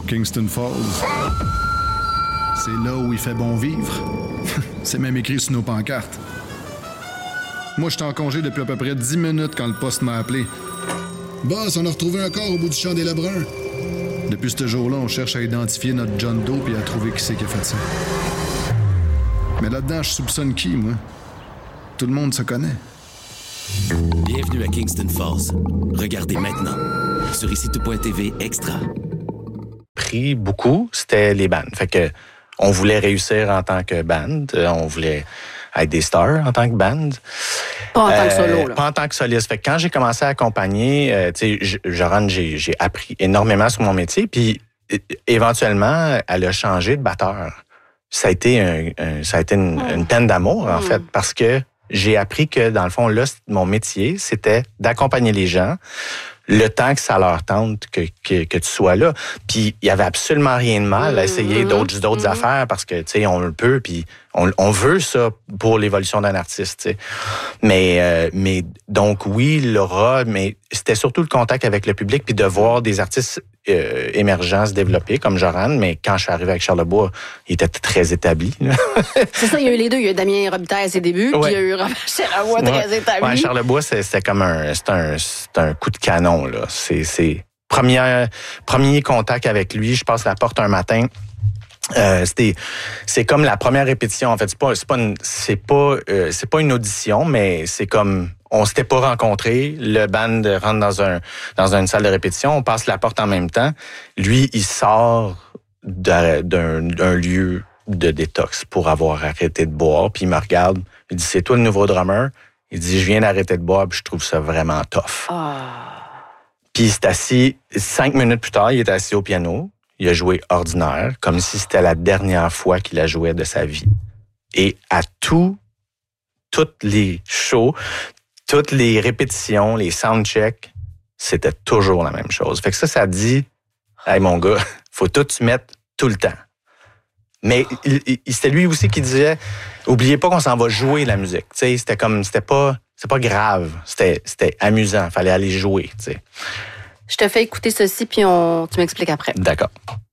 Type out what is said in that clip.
Kingston Falls. C'est là où il fait bon vivre. C'est même écrit sur nos pancartes. Moi, j'étais en congé depuis à peu près 10 minutes quand le poste m'a appelé. Boss, on a retrouvé un corps au bout du champ des Lebrun. Depuis ce jour-là, on cherche à identifier notre John Doe et à trouver qui c'est qui a fait ça. Mais là-dedans, je soupçonne qui, moi? Tout le monde se connaît. Bienvenue à Kingston Falls. Regardez maintenant sur ICITO.tv Extra. Pris beaucoup, c'était les bands. Fait que on voulait réussir en tant que band, on voulait être des stars en tant que band. Pas en tant que solo, là. Pas en tant que soliste. Fait que quand j'ai commencé à accompagner, tu sais, Joran, j'ai appris énormément sur mon métier, puis éventuellement, elle a changé de batteur. Ça a été une peine d'amour, en fait, parce que j'ai appris que, dans le fond, là, mon métier, c'était d'accompagner les gens le temps que ça leur tente que tu sois là. Puis il y avait absolument rien de mal à essayer d'autres affaires parce que, tu sais, on le peut, puis on veut ça pour l'évolution d'un artiste, tu sais. Mais donc, oui, l'aura, mais c'était surtout le contact avec le public puis de voir des artistes émergents se développer, comme Joran, mais quand je suis arrivé avec Charlebois, il était très établi. Là. C'est ça, il y a eu les deux. Il y a eu Damien Robitaille à ses débuts, puis il y a eu Robert Charlebois très établi. Ouais, Charlebois, c'était comme un coup de canon, là. C'est premier contact avec lui, je passe la porte un matin. C'est comme la première répétition, en fait. C'est pas une audition, mais c'est comme on s'était pas rencontrés. Le band rentre dans une salle de répétition, on passe la porte en même temps. Lui, il sort d'un lieu de détox pour avoir arrêté de boire, puis il me regarde, il dit c'est toi le nouveau drummer. Il dit je viens d'arrêter de boire, puis je trouve ça vraiment tough. Puis il s'est assis 5 minutes plus tard, il est assis au piano. Il a joué ordinaire, comme si c'était la dernière fois qu'il a joué de sa vie. Et à toutes les shows, toutes les répétitions, les soundchecks, c'était toujours la même chose. Fait que ça dit, hey mon gars, faut tout se mettre tout le temps. Mais c'était lui aussi qui disait, oubliez pas qu'on s'en va jouer la musique. Tu sais, c'était pas grave, c'était amusant, fallait aller jouer. Tu sais. Je te fais écouter ceci puis tu m'expliques après. D'accord.